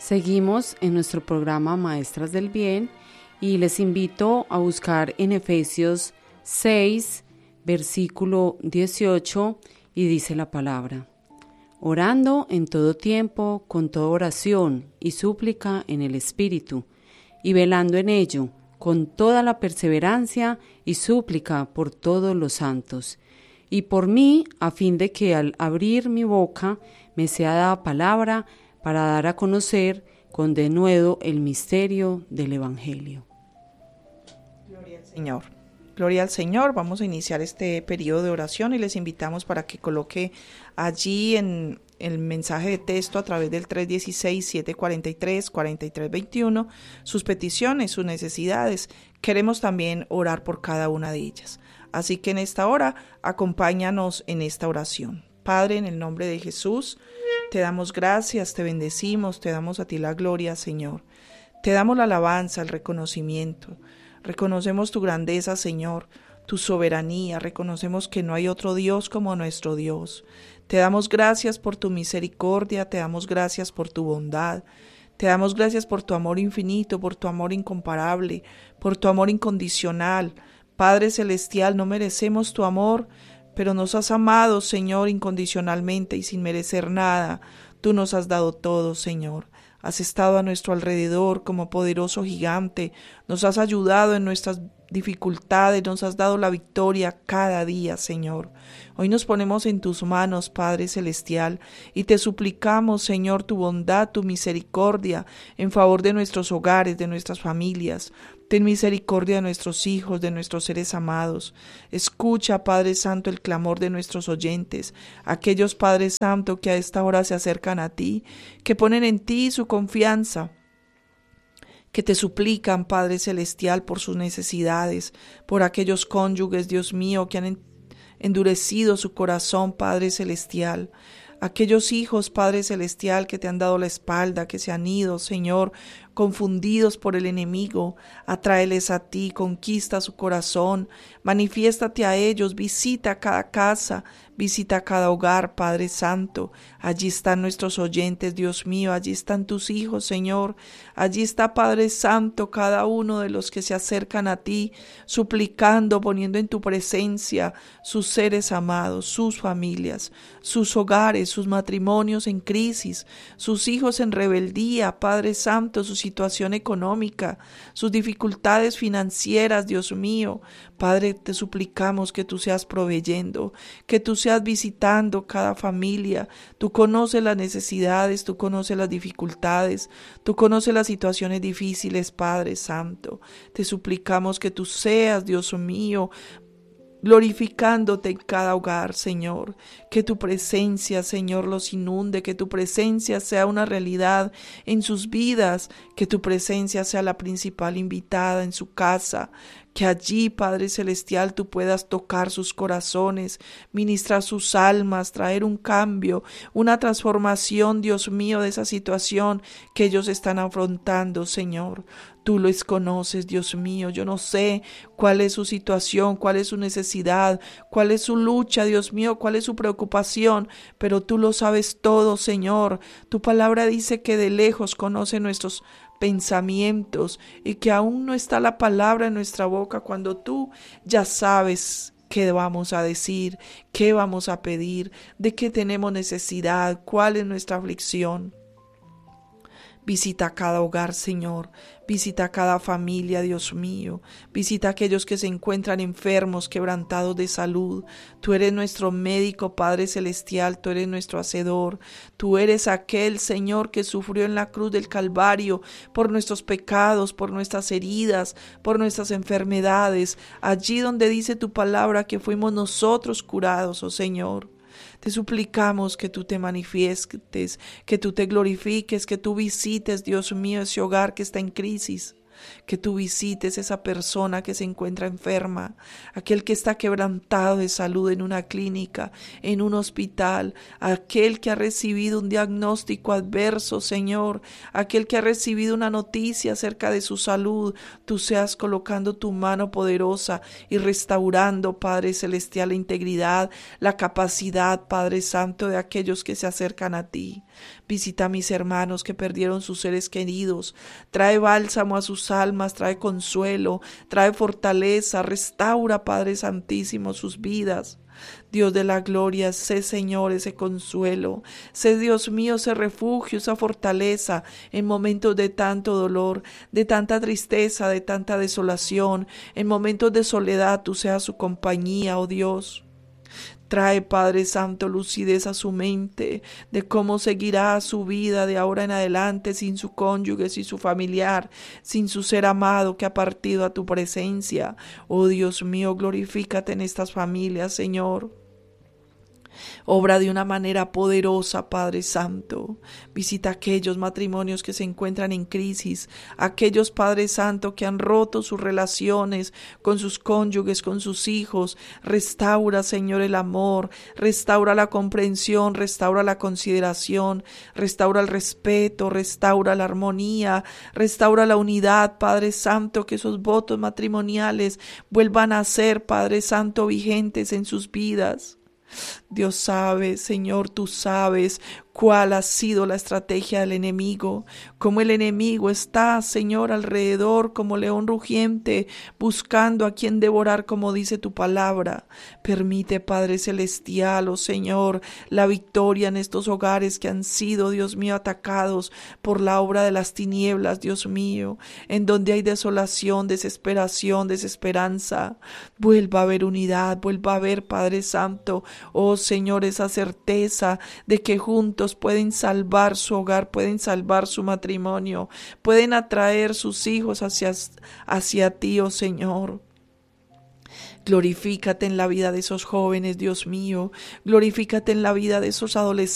Seguimos en nuestro programa Maestras del Bien y les invito a buscar en Efesios 6, versículo 18, y dice la palabra: orando en todo tiempo, con toda oración y súplica en el Espíritu, y velando en ello, con toda la perseverancia y súplica por todos los santos, y por mí, a fin de que al abrir mi boca me sea dada palabra para dar a conocer con denuedo el misterio del Evangelio. Gloria al Señor. Gloria al Señor. Vamos a iniciar este periodo de oración y les invitamos para que coloque allí en el mensaje de texto a través del 316-743-4321 sus peticiones, sus necesidades. Queremos también orar por cada una de ellas. Así que en esta hora, acompáñanos en esta oración. Padre, en el nombre de Jesús, te damos gracias, te bendecimos, te damos a ti la gloria, Señor. Te damos la alabanza, el reconocimiento. Reconocemos tu grandeza, Señor, tu soberanía. Reconocemos que no hay otro Dios como nuestro Dios. Te damos gracias por tu misericordia, te damos gracias por tu bondad. Te damos gracias por tu amor infinito, por tu amor incomparable, por tu amor incondicional. Padre celestial, no merecemos tu amor, pero nos has amado, Señor, incondicionalmente y sin merecer nada. Tú nos has dado todo, Señor. Has estado a nuestro alrededor como poderoso gigante. Nos has ayudado en nuestras dificultades. Nos has dado la victoria cada día, Señor. Hoy nos ponemos en tus manos, Padre Celestial, y te suplicamos, Señor, tu bondad, tu misericordia en favor de nuestros hogares, de nuestras familias. Ten misericordia de nuestros hijos, de nuestros seres amados. Escucha, Padre Santo, el clamor de nuestros oyentes, aquellos, Padre Santo, que a esta hora se acercan a ti, que ponen en ti su confianza, que te suplican, Padre Celestial, por sus necesidades, por aquellos cónyuges, Dios mío, que han endurecido su corazón, Padre Celestial. Aquellos hijos, Padre Celestial, que te han dado la espalda, que se han ido, Señor, confundidos por el enemigo, atráeles a ti, conquista su corazón, manifiéstate a ellos, visita cada casa, visita cada hogar, Padre Santo. Allí están nuestros oyentes, Dios mío, allí están tus hijos, Señor. Allí está, Padre Santo, cada uno de los que se acercan a ti, suplicando, poniendo en tu presencia sus seres amados, sus familias, sus hogares, sus matrimonios en crisis, sus hijos en rebeldía, Padre Santo, sus situación económica, sus dificultades financieras, Dios mío. Padre, te suplicamos que tú seas proveyendo, que tú seas visitando cada familia. Tú conoces las necesidades, tú conoces las dificultades, tú conoces las situaciones difíciles, Padre Santo. Te suplicamos que tú seas, Dios mío, glorificándote en cada hogar, Señor. Que tu presencia, Señor, los inunde, que tu presencia sea una realidad en sus vidas, que tu presencia sea la principal invitada en su casa. Que allí, Padre Celestial, tú puedas tocar sus corazones, ministrar sus almas, traer un cambio, una transformación, Dios mío, de esa situación que ellos están afrontando, Señor. Tú los conoces, Dios mío. Yo no sé cuál es su situación, cuál es su necesidad, cuál es su lucha, Dios mío, cuál es su preocupación, pero tú lo sabes todo, Señor. Tu palabra dice que de lejos conoce nuestros pensamientos y que aún no está la palabra en nuestra boca cuando tú ya sabes qué vamos a decir, qué vamos a pedir, de qué tenemos necesidad, cuál es nuestra aflicción. Visita cada hogar, Señor. Visita cada familia, Dios mío. Visita a aquellos que se encuentran enfermos, quebrantados de salud. Tú eres nuestro médico, Padre Celestial. Tú eres nuestro hacedor. Tú eres aquel, Señor, que sufrió en la cruz del Calvario por nuestros pecados, por nuestras heridas, por nuestras enfermedades. Allí donde dice tu palabra que fuimos nosotros curados, oh Señor. Te suplicamos que tú te manifiestes, que tú te glorifiques, que tú visites, Dios mío, ese hogar que está en crisis. Que tú visites esa persona que se encuentra enferma, aquel que está quebrantado de salud en una clínica, en un hospital, aquel que ha recibido un diagnóstico adverso, Señor, aquel que ha recibido una noticia acerca de su salud. Tú seas colocando tu mano poderosa y restaurando, Padre Celestial, la integridad, la capacidad, Padre Santo, de aquellos que se acercan a ti. Visita a mis hermanos que perdieron sus seres queridos. Trae bálsamo a sus almas, trae consuelo, trae fortaleza, restaura, Padre Santísimo, sus vidas. Dios de la gloria, sé, Señor, ese consuelo. Sé, Dios mío, ese refugio, esa fortaleza en momentos de tanto dolor, de tanta tristeza, de tanta desolación. En momentos de soledad, tú seas su compañía, oh Dios. Trae, Padre Santo, lucidez a su mente de cómo seguirá su vida de ahora en adelante sin su cónyuge, sin su familiar, sin su ser amado que ha partido a tu presencia. Oh Dios mío, glorifícate en estas familias, Señor. Obra de una manera poderosa, Padre Santo. Visita aquellos matrimonios que se encuentran en crisis, aquellos, Padre Santo, que han roto sus relaciones con sus cónyuges, con sus hijos. Restaura, Señor, el amor, restaura la comprensión, restaura la consideración, restaura el respeto, restaura la armonía, restaura la unidad, Padre Santo, que esos votos matrimoniales vuelvan a ser, Padre Santo, vigentes en sus vidas. Dios sabe, Señor, tú sabes cuál ha sido la estrategia del enemigo, cómo el enemigo está, Señor, alrededor como león rugiente, buscando a quien devorar, como dice tu palabra. Permite, Padre Celestial, oh Señor, la victoria en estos hogares que han sido, Dios mío, atacados por la obra de las tinieblas, Dios mío, en donde hay desolación, desesperación, desesperanza. Vuelva a haber unidad, vuelva a haber, Padre Santo, oh Señor, esa certeza de que juntos pueden salvar su hogar, pueden salvar su matrimonio, pueden atraer sus hijos hacia ti, oh Señor. Glorifícate en la vida de esos jóvenes, Dios mío. Glorifícate en la vida de esos adolescentes.